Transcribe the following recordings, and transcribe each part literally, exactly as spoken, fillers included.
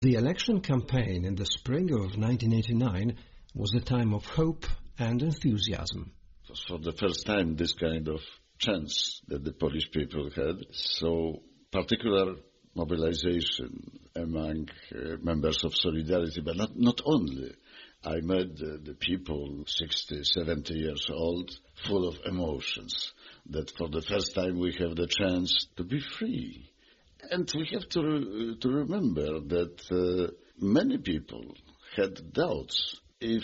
The election campaign in the spring of nineteen eighty-nine was a time of hope and enthusiasm. For the first time, this kind of chance that the Polish people had, so particular mobilization among uh, members of Solidarity, but not, not only. I met the, the people, sixty, seventy years old, full of emotions, that for the first time we have the chance to be free. And we have to, re- to remember that uh, many people had doubts if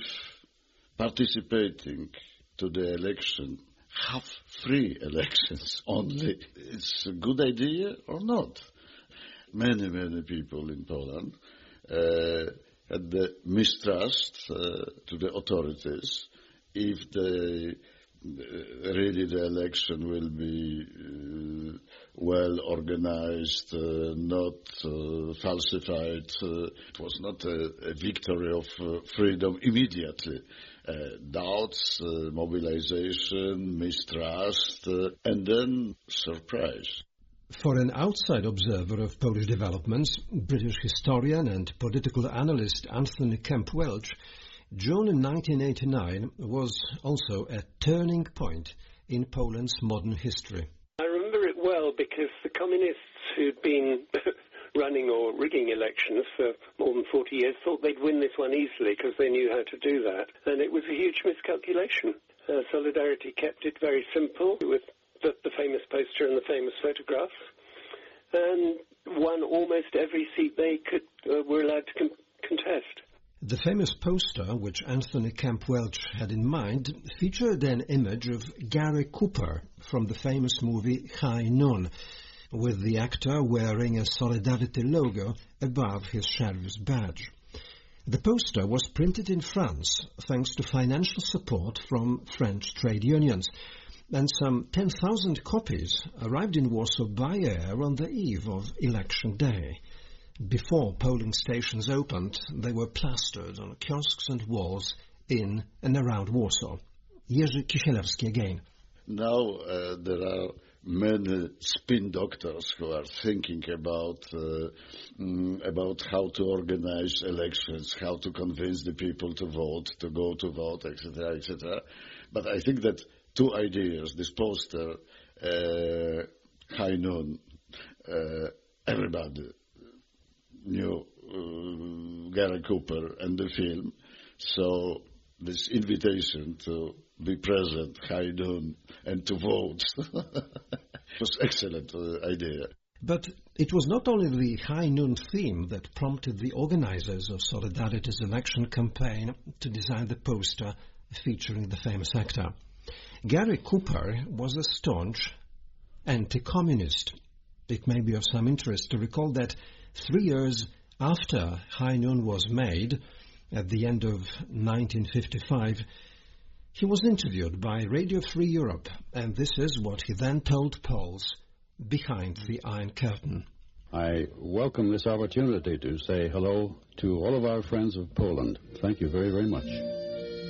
participating to the election, half-free elections only, it's a good idea or not. Many, many people in Poland uh, had the mistrust uh, to the authorities if they, uh, really the election will be uh, well organized, uh, not uh, falsified. Uh, it was not a, a victory of uh, freedom immediately. Uh, doubts, uh, mobilization, mistrust, uh, and then surprise. For an outside observer of Polish developments, British historian and political analyst Anthony Kemp Welch, June nineteen eighty-nine was also a turning point in Poland's modern history. I remember it well because the communists who'd been running or rigging elections for more than forty years thought they'd win this one easily because they knew how to do that. And it was a huge miscalculation. Uh, Solidarity kept it very simple with the, the famous poster and the famous photographs, and won almost every seat they could uh, were allowed to con- contest. The famous poster, which Anthony Kemp Welch had in mind, featured an image of Gary Cooper from the famous movie High Noon, with the actor wearing a Solidarity logo above his sheriff's badge. The poster was printed in France thanks to financial support from French trade unions, and some ten thousand copies arrived in Warsaw by air on the eve of election day. Before polling stations opened, they were plastered on kiosks and walls in and around Warsaw. Jerzy Kisielewski again. Now uh, there are many spin doctors who are thinking about uh, mm, about how to organize elections, how to convince the people to vote, to go to vote, et cetera, et cetera. But I think that two ideas, this poster, uh, High Noon, uh, everybody knew uh, Gary Cooper and the film, so this invitation to be present, High Noon, and to vote was an excellent uh, idea. But it was not only the High Noon theme that prompted the organizers of Solidarity's election campaign to design the poster featuring the famous actor. Gary Cooper was a staunch anti-communist. It may be of some interest to recall that three years after High Noon was made, at the end of nineteen fifty-five, he was interviewed by Radio Free Europe, and this is what he then told Poles behind the Iron Curtain. I welcome this opportunity to say hello to all of our friends of Poland. Thank you very, very much.